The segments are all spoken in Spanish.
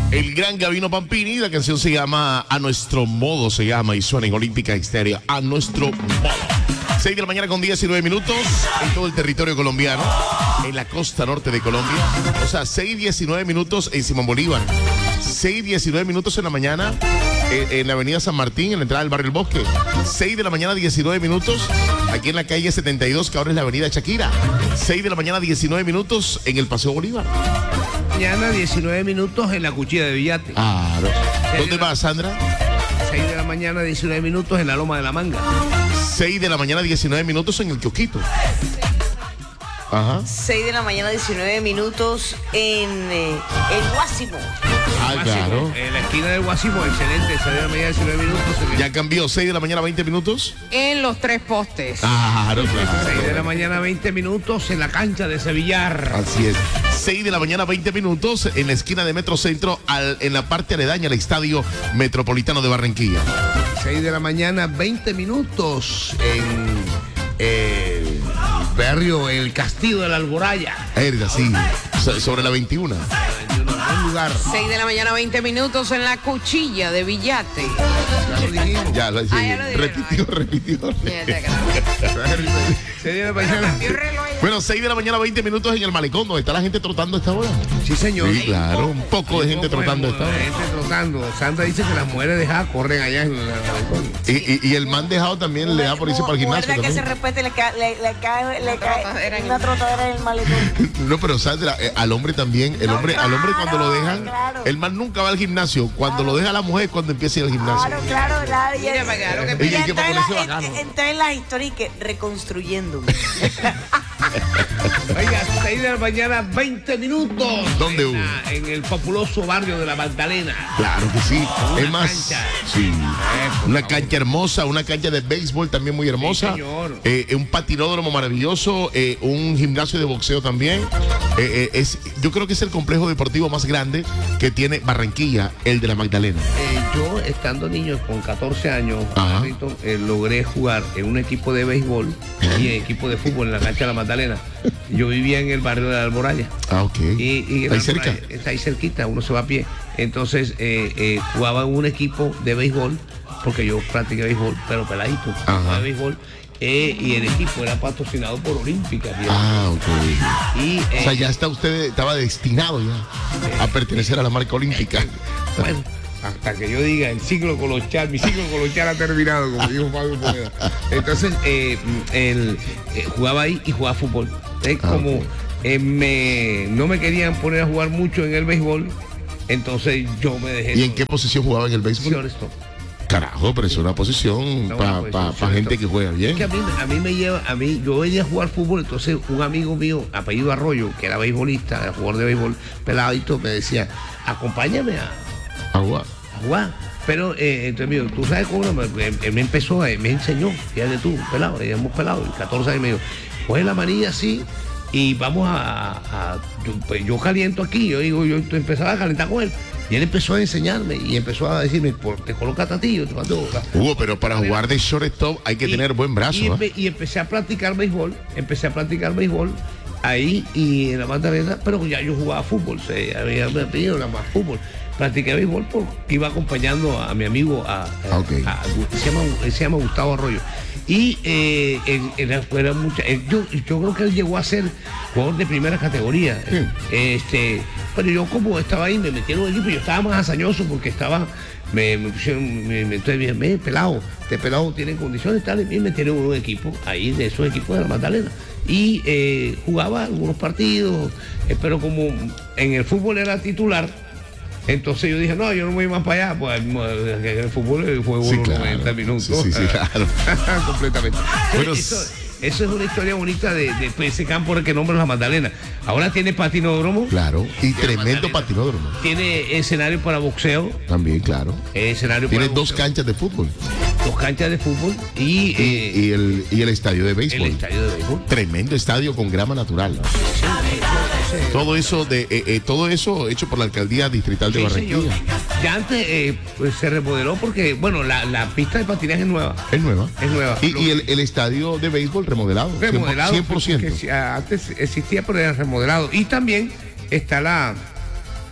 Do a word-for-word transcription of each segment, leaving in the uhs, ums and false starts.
El gran Gabino Pampini, la canción se llama A Nuestro Modo, se llama, y suena en Olímpica Estéreo, A Nuestro Modo. seis de la mañana con diecinueve minutos en todo el territorio colombiano, en la costa norte de Colombia. O sea, seis diecinueve minutos en Simón Bolívar, seis diecinueve minutos en la mañana en, en la avenida San Martín, en la entrada del barrio El Bosque. seis de la mañana diecinueve minutos aquí en la calle setenta y dos, que ahora es la avenida Shakira. seis de la mañana diecinueve minutos en el Paseo Bolívar. Mañana diecinueve minutos en la Cuchilla de Villate. Claro. ¿Dónde va, Sandra? seis de la mañana diecinueve minutos en la Loma de la Manga. seis de la mañana diecinueve minutos en el Kiosquito. Ajá. seis de la mañana diecinueve minutos en eh, el Guásimo. Ah, claro. En la esquina del Guásimo, excelente. seis de la mañana diecinueve minutos. En Ya cambió, seis de la mañana veinte minutos. En los tres postes. Claro, claro. seis de la mañana veinte minutos en la cancha de Sevillar. Así es. seis de la mañana veinte minutos en la esquina de Metro Centro, al, en la parte aledaña al Estadio Metropolitano de Barranquilla. seis de la mañana veinte minutos en el barrio El Castillo de la Alboraya. Erga, sí. So- sobre la veintiuna. En un buen lugar. seis de la mañana, veinte minutos en la Cuchilla de Villate. Ya lo dijimos. Ya, lo, sí, Ah, ya lo dijeron, repitió, repitió. Fíjate que- seis de la mañana. Cambió el reloj. Bueno, seis de la mañana veinte minutos en el Malecón, donde está la gente trotando a esta hora. Sí, señor. Sí, claro, un poco de gente Un poco trotando a esta de hora. gente trotando. Sandra dice que las mujeres dejadas corren allá en el balcón. Y, y, y el man dejado también le da por irse para el gimnasio Mujer que se también. respete, le cae, le, le cae, le Una cae trotadera en una el- trotadera en el malecón. No, pero Sandra, eh, al hombre también, el No, hombre, al hombre cuando lo claro, dejan, claro. el man nunca va al gimnasio. Cuando lo deja la mujer es cuando empieza a ir al gimnasio. Claro, claro, claro. Mira, para que lo que Y Y hay que entra en ponerse la- bacano. en- entra en las historias que reconstruyéndome. Oiga, seis de la mañana, veinte minutos. ¿Dónde en hubo? la- en el populoso barrio de la Magdalena. Claro que sí. Una Es más, cancha. sí. Eh, por Una favor. cancha hermosa, una cancha de béisbol también muy hermosa. Sí, señor. Eh, un patinódromo maravilloso, eh, un gimnasio de boxeo también. Eh, eh, es, yo creo que es el complejo deportivo más grande que tiene Barranquilla, el de la Magdalena. Eh, yo, estando niño con catorce años, Ajá. Carlito, eh, logré jugar en un equipo de béisbol y en equipo de fútbol en la cancha de la Magdalena. Yo vivía en el barrio de la Alboraya. Ah, ok. Y, y en Ahí la cerca. Alboraya, está ahí cerquita, uno se va a pie. Entonces eh, eh, jugaba en un equipo de béisbol, porque yo practiqué béisbol, pero peladito. Ajá. De béisbol. Eh, y el equipo era patrocinado por Olímpica. fíjate. Ah, ok. Y, O sea, eh, ya está usted, estaba destinado ya a pertenecer a la marca olímpica. Bueno, hasta que yo diga el ciclo colochal, mi ciclo colochal ha terminado, como dijo Fabio Poveda. Entonces, eh, él eh, jugaba ahí y jugaba fútbol. Entonces, Ah, como ok. eh, me, no me querían poner a jugar mucho en el béisbol, entonces yo me dejé. ¿Y en qué posición jugaba en el béisbol? Shortstop. Carajo, pero es una posición No, para pues, pa, sí, pa sí, gente sí. que juega Es bien. que a mí, a mí me lleva, a mí, yo venía a jugar fútbol, entonces un amigo mío, apellido Arroyo, que era beisbolista, jugador de béisbol, peladito, me decía, acompáñame a, A jugar. a jugar. Pero eh, entonces me dijo, tú sabes cómo, no? él, él me empezó, él me enseñó, fíjate tú, pelado, éramos pelados, catorce años, me dijo, coge la manilla así y vamos a, a- yo, pues, yo caliento aquí, yo digo, yo empezaba a calentar con él. Y él empezó a enseñarme y empezó a decirme, por, te colocas a ti, yo te mando. Hugo, pero para jugar de shortstop hay que Y- tener buen brazo. Y, ¿ah? empe- y empecé a practicar béisbol, empecé a practicar béisbol ahí y en la Magdalena, pero ya yo jugaba fútbol, se había me pedido nada más fútbol. Practiqué béisbol porque iba acompañando a mi amigo, a, a- Ah, ok. a- se, llama, él se llama Gustavo Arroyo. Y eh, él- él era mucha- él- yo, yo creo que él llegó a ser jugador de primera categoría. Sí. Este, pero yo como estaba ahí, me metieron en un equipo, yo estaba más hazañoso porque estaba, me, me pusieron, me, me, entonces me, me pelado, este pelado tiene condiciones tales, y me metieron en un equipo, ahí de esos equipos de la Magdalena. Y eh, jugaba algunos partidos, eh, pero como en el fútbol era titular, entonces yo dije, no, yo no me voy más para allá, pues en el fútbol fue Sí, unos claro. noventa minutos. Sí, sí, sí, claro. Completamente. Bueno, eso, eso es una historia bonita de, de pues, ese campo que nombra la Magdalena. Ahora tiene patinódromo, Claro. Y tremendo Magdalena. patinódromo. tiene escenario para boxeo, También, claro. escenario Tiene para dos boxeo, canchas de fútbol. dos canchas de fútbol y, Y, eh, y el, y el estadio de el béisbol. estadio de béisbol. Tremendo estadio con grama natural. Todo eso de eh, eh, todo eso hecho por la alcaldía distrital de Sí, señor. Barranquilla. Ya antes eh, pues, se remodeló porque, bueno, la, la pista de patinaje es nueva. Es nueva. Es nueva. Y, Lo- y el, el estadio de béisbol remodelado. remodelado. cien por ciento. porque si- antes existía, pero era remodelado. Y también está la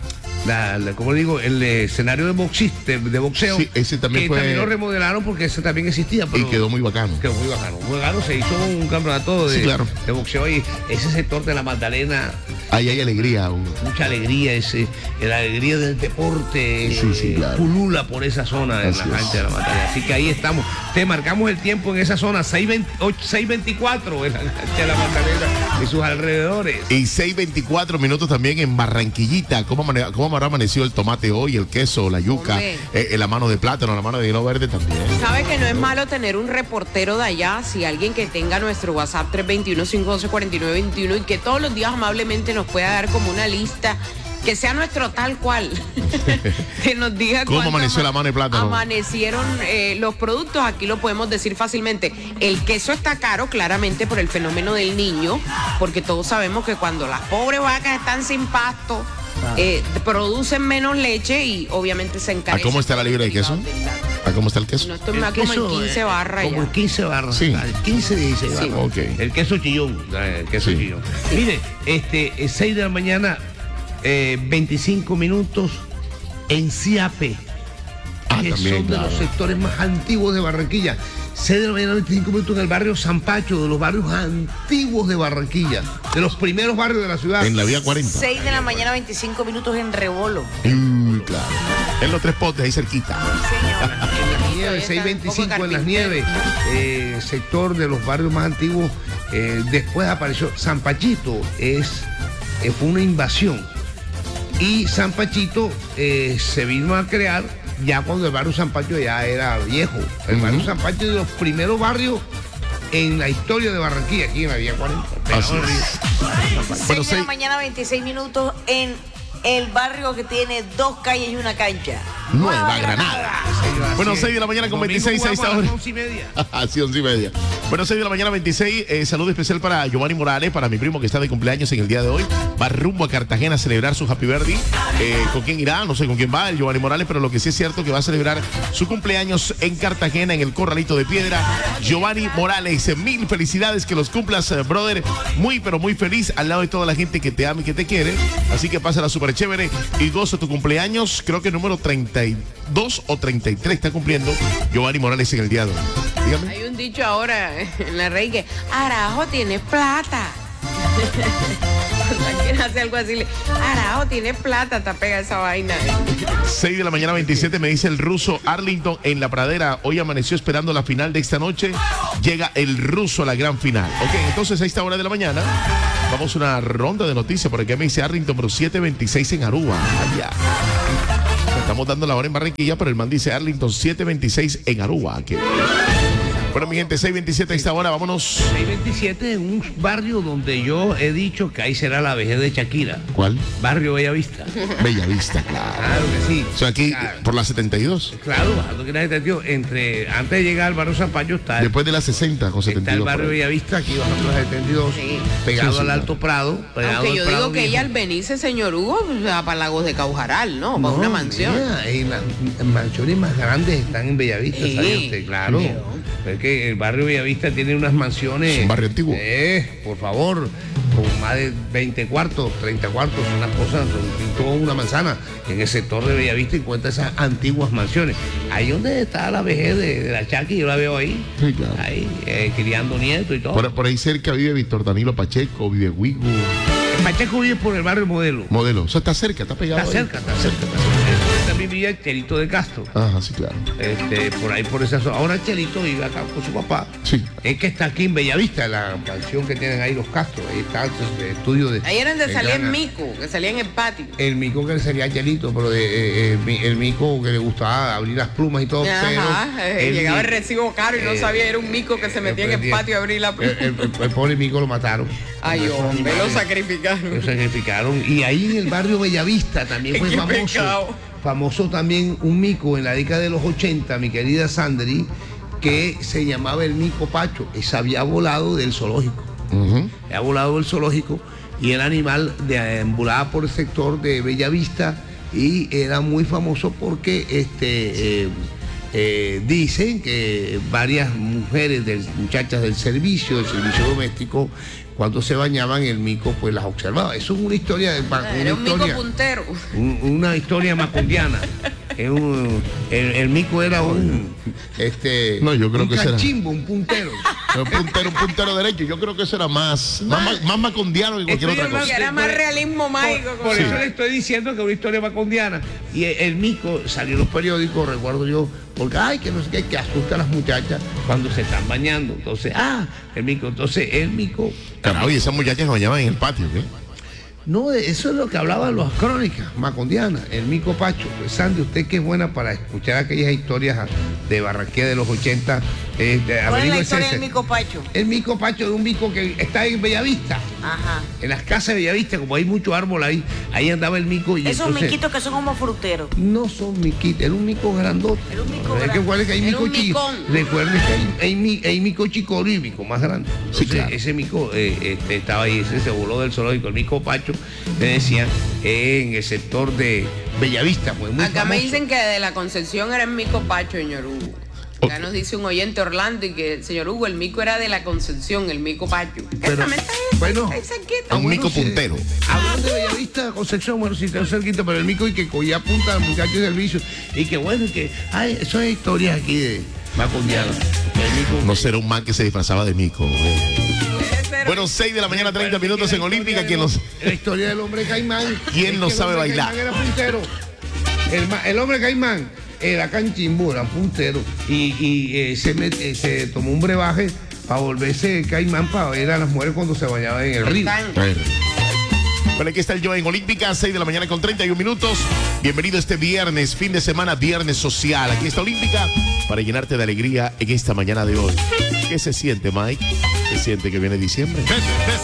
la, la, como digo, el escenario de, boxis, de, de boxeo. Sí, ese también que fue... también lo remodelaron porque ese también existía. Pero y quedó muy bacano. Quedó muy bacano. Muy bacano, se hizo un campeonato de, sí, claro. de boxeo y ese sector de la Magdalena. Ahí hay alegría. Un... Mucha alegría, ese, la alegría del deporte sí, sí, claro. pulula por esa zona en Así la cancha es. de la Magdalena. Así que ahí estamos. Te marcamos el tiempo en esa zona, seis veinticuatro en la cancha de la Magdalena y sus alrededores. Y seis veinticuatro minutos también en Barranquillita. ¿Cómo, amane- cómo habrá amanecido el tomate hoy, el queso, la yuca, eh, la mano de plátano, la mano de vino verde también? ¿Sabe que no es malo tener un reportero de allá? Si alguien que tenga nuestro WhatsApp tres dos uno, cinco uno cero, cuatro nueve dos uno y que todos los días amablemente nos pueda dar como una lista, que sea nuestro tal cual, que nos diga cómo cuánto amaneció la mano de plátano. Amanecieron eh, los productos, aquí lo podemos decir fácilmente. El queso está caro, claramente, por el fenómeno del niño, porque todos sabemos que cuando las pobres vacas están sin pasto, eh, producen menos leche y obviamente se encarecen. ¿A cómo está la libra de queso? ¿A cómo está el queso? No, esto es más como en quince barras Como ya. en quince barras. Sí. quince, dieciséis Sí. barras. Ok. El queso chillón. El queso Sí. chillón. Mire, este, es seis de la mañana, eh, veinticinco minutos en Ciape. Ah, que también, son de claro. los sectores más antiguos de Barranquilla. seis de la mañana, veinticinco minutos en el barrio San Pacho, de los barrios antiguos de Barranquilla, de los primeros barrios de la ciudad. En la vía cuarenta. seis de la mañana, veinticinco minutos en Rebolo. Mm, claro. En los tres potes, ahí cerquita. Señor. En las nieves, seis veinticinco en las nieves, eh, sector de los barrios más antiguos. Eh, después apareció San Pachito, es, eh, fue una invasión. Y San Pachito eh, se vino a crear ya cuando el barrio San Pacho ya era viejo. El barrio Ujú. San Pacho es de los primeros barrios en la historia de Barranquilla, aquí en la vía cuarenta. Así es. seis Bueno, de seis- la mañana, veintiséis minutos en el barrio que tiene dos calles y una cancha. Nueva Granada. Bueno, Así es. seis de la mañana con Domingo veintiséis, a esta jugamos a las hora. once y media. Así, once y media. Bueno, seis de la mañana, veintiséis. Eh, saludo especial para Giovanni Morales, para mi primo que está de cumpleaños en el día de hoy. Va rumbo a Cartagena a celebrar su Happy Birthday. Eh, ¿Con quién irá? No sé con quién va el Giovanni Morales, pero lo que sí es cierto que va a celebrar su cumpleaños en Cartagena, en el Corralito de Piedra. Giovanni Morales, eh, mil felicidades, que los cumplas, eh, brother. Muy, pero muy feliz al lado de toda la gente que te ama y que te quiere. Así que pásala súper chévere y goza tu cumpleaños. Creo que el número treinta y dos o treinta y tres está cumpliendo Giovanni Morales en el día de hoy. Dígame. Hay un dicho ahora en la Rey que Arajo tiene plata. Cuando alguien hace algo así, le, Arajo tiene plata, te pega esa vaina. seis de la mañana, veintisiete, me dice el ruso Arlington en la pradera. Hoy amaneció esperando la final de esta noche. Llega el ruso a la gran final. Ok, entonces a esta hora de la mañana vamos a una ronda de noticias. Por aquí me dice Arlington, pero siete veintiséis en Aruba. Allá. Estamos dando la hora en Barranquilla, pero el man dice Arlington siete veintiséis en Aruba. Aquí. Bueno, mi gente, seis veintisiete a esta hora, vámonos. seis veintisiete en un barrio donde yo he dicho que ahí será la vejez de Shakira. ¿Cuál? Barrio Bellavista. Bellavista, claro. Claro que sí. O sea, aquí Claro. por la setenta y dos. Claro, bajando que la gente, tío, entre, antes de llegar al barrio San Pacho está, el- Después de la sesenta con setenta está y el dos. barrio por ahí. Bellavista, aquí bajando la setenta y dos, Sí. pegado Sí, sí, al claro. Alto Prado. Pegado Aunque al yo Prado digo que Viejo. ella al venirse, señor Hugo, pues, a Palagos de Caujaral, ¿no? Para una mansión. Mira, y las mansiones más grandes están en Bellavista, Sí. ¿sabe usted? Claro. Sí. Es que el barrio Bellavista tiene unas mansiones. Es un barrio antiguo. Eh, por favor, con más de veinte cuartos, treinta cuartos, unas cosas, son toda una manzana. En el sector de Bellavista encuentra esas antiguas mansiones. Ahí donde está la vejez de, de la Chaki, yo la veo ahí. Sí, claro. Ahí, eh, criando nietos y todo. Por, por ahí cerca vive Víctor Danilo Pacheco, vive Wigo. Pacheco vive por el barrio Modelo. Modelo. O sea, está cerca, está pegado. Está ahí. cerca, está cerca, está cerca. También vivía el Chelito de Castro. Ajá, sí, claro. Este, por ahí, por esa zona. Ahora Chelito vive acá con su papá. Sí. Es que está aquí en Bellavista, la mansión que tienen ahí los Castro. Ahí está el estudio de. Ahí era donde de salía el Gana. mico, que salía en el patio. El mico que sería Chelito, pero de, eh, eh, mi- el mico que le gustaba abrir las plumas y todo. Ajá, pero eh, el llegaba el mi- recibo caro y no eh, sabía, era un mico que se metía en el prendía- patio a abrir la El, el- el pobre mico lo mataron. Ay, hombre, lo Lo sacrificaron. sacrificaron. Y ahí en el barrio Bellavista también fue Qué famoso. pecado. Famoso también un mico en la década de los ochenta, mi querida Sandri, que se llamaba el mico Pacho. Ese había volado del zoológico. Ujú. Había volado del zoológico y el animal deambulaba por el sector de Bellavista y era muy famoso porque este eh, eh, dicen que varias mujeres, del, muchachas del servicio, del servicio doméstico, cuando se bañaban, el mico pues las observaba. Eso es una historia de una Era un mico historia, puntero. un- una historia macondiana. Es un- el, el mico era un este No, yo creo un que será. cachimbo, un puntero. Un puntero, un puntero derecho. Yo creo que eso era más, más, más, más macondiano que cualquier Estoy otra cosa. hablando- Que era más realismo mágico. Por, por Sí. eso le estoy diciendo que es una historia macondiana. Y el, el mico salió en los periódicos, recuerdo yo, porque ay, que no sé qué, que asusta a las muchachas cuando se están bañando. Entonces, ah, el mico, entonces el mico. Carajo, y esas muchachas se bañaban en el patio, ¿qué? No, eso es lo que hablaban las crónicas macondianas, el mico Pacho. Pues, Sandy, usted que es buena para escuchar aquellas historias de Barranquilla de los ochenta. Eh, de- ¿Cuál es la averígüese historia ese. del mico Pacho? El mico Pacho de un mico que está en Bellavista. Ajá. En las casas de Bellavista, como hay mucho árbol ahí, ahí andaba el mico. Y Esos entonces, miquitos que son como fruteros. no son miquitos, era un mico grandote. Era un mico Es que grande. recuerde que hay Era mico un chico. micón. Recuerde que hay, hay, mi- hay mico chico y mico más grande. Sí, Entonces, claro. ese mico eh, este, estaba ahí, ese se voló del zoológico, el mico Pacho, le decían, en el sector de Bellavista. Pues, muy Acá me famoso. dicen que de la Concepción era el mico Pacho, señor Hugo. Acá nos dice un oyente Orlando y que, señor Hugo, el mico era de la Concepción, el mico Pacho. Pero, Exactamente ahí, bueno, ahí cerquita. Ah, Un bueno, mico sí. puntero. Hablando de Bellavista, Concepción, bueno, sí, está cerquita, pero el mico y que cogía punta al muchacho de servicio. Y que bueno, que ay, eso es historias aquí de Macondiana. El mico. No será un man que se disfrazaba de mico. ¿eh? Ese era- Bueno, seis de la mañana, treinta minutos en Olímpica. ¿Quién nos, La historia del hombre caimán. ¿Quién Es no que el sabe hombre bailar? Caimán era puntero. El, ma- el hombre caimán era canchimbo, era puntero. Y, y, eh, se, met- eh, se tomó un brebaje para volverse caimán para ver a las mujeres cuando se bañaban en el río. Tan- Bueno, aquí está el yo en Olímpica, seis de la mañana con treinta y un minutos. Bienvenido este viernes, fin de semana, viernes social. Aquí está Olímpica para llenarte de alegría en esta mañana de hoy. ¿Qué se siente, Mike? ¿Se siente que viene diciembre? Desde, desde